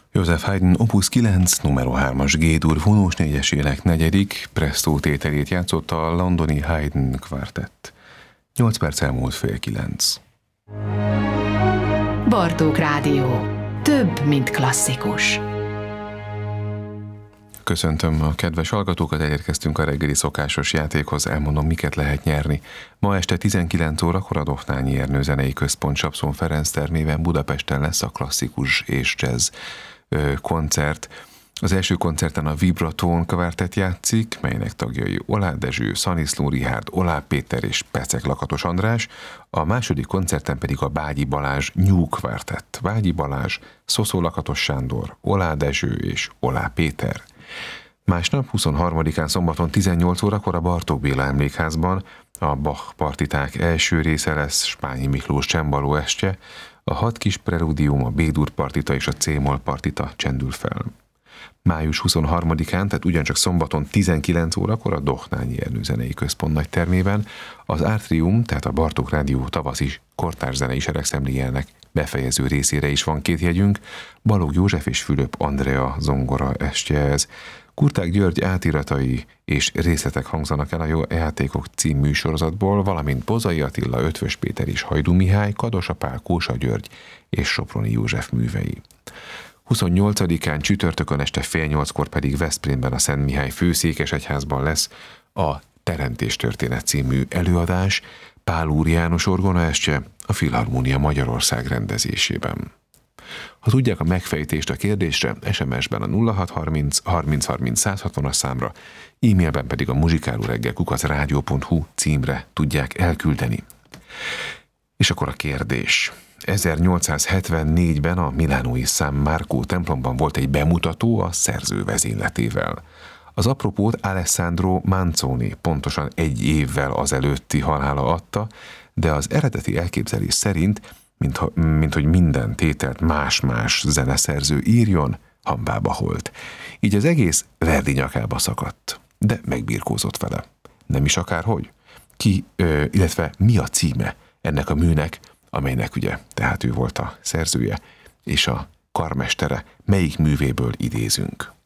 Joseph Haydn Opus 9, numero 3-as G-dur vonós négyesének negyedik Presto tételét játszotta a londoni Haydn Quartett. 8 perc elmúlt fél 9. Bartók Rádió. Több, mint klasszikus. Köszöntöm a kedves hallgatókat, elérkeztünk a reggeli szokásos játékhoz, elmondom, miket lehet nyerni. Ma este 19 órakor a Dohnányi Ernő Zenei Központ Csapszon Ferenc termében Budapesten lesz a klasszikus és jazz koncert. Az első koncerten a Vibratón Quartett játszik, melynek tagjai Oláh Dezső, Szaniszló Richárd, Oláh Péter és Pecek Lakatos András. A második koncerten pedig a Bágyi Balázs New Quartett. Bágyi Balázs, Szoszó Lakatos Sándor, Oláh Dezső és Oláh Péter. Másnap, 23-án szombaton 18 órakor a Bartók Béla Emlékházban a Bach partiták első része lesz Spányi Miklós csembaló estje, a 6 kis preludium, a B-dur partita és a C-moll partita csendül fel. Május 23-án, tehát ugyancsak szombaton 19 órakor a Dohnányi Ernő Zenei Központ nagytermében az Átrium, tehát a Bartók Rádió tavaszi kortárs zenei seregszemléjának befejező részére is van 2 jegyünk, Balogh József és Fülöp Andrea zongora estje ez. Kurták György átiratai és részletek hangzanak el a Jó játékok című sorozatból, valamint Bozai Attila, Ötvös Péter és Hajdú Mihály, Kadosa Pál, Kósa György és Soproni József művei. 28-án csütörtökön este fél 8-kor pedig Veszprémben a Szent Mihály főszékesegyházban lesz a Teremtés történet című előadás, Pál Úr János orgonaestje a Filharmónia Magyarország rendezésében. Ha tudják a megfejtést a kérdésre, SMS-ben a 0630 30 30 160-as számra, e-mailben pedig a muzsikálóreggel@rádió.hu címre tudják elküldeni. És akkor a kérdés. 1874-ben a milánói San Marco templomban volt egy bemutató a szerző vezényletével. Az apropót Alessandro Manzoni pontosan 1 évvel azelőtti halála adta, de az eredeti elképzelés szerint, mint hogy minden tételt más-más zeneszerző írjon, hambába holt. Így az egész Verdi nyakába szakadt, de megbirkózott vele. Nem is akárhogy. Illetve mi a címe ennek a műnek, amelynek ugye, tehát ő volt a szerzője, és a karmestere, melyik művéből idézünk.